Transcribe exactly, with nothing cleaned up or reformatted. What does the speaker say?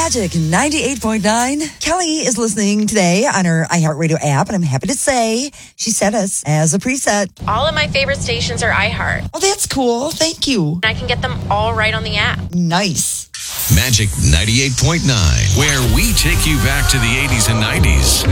Magic ninety-eight point nine. Kelly is listening today on her iHeartRadio app, and I'm happy to say she set us as a preset. All of my favorite stations are iHeart. Oh, that's cool. Thank you. I can get them all right on the app. Nice. Magic ninety-eight point nine, where we take you back to the eighties and nineties